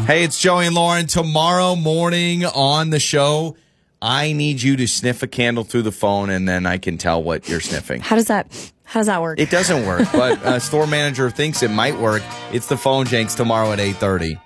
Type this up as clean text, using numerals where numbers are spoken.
Hey, it's Joey and Lauren. Tomorrow morning on the show, I need you to sniff a candle through the phone, and then I can tell what you're sniffing. How does that work? It doesn't work, but a store manager thinks it might work. It's the Phone Janks tomorrow at 8:30.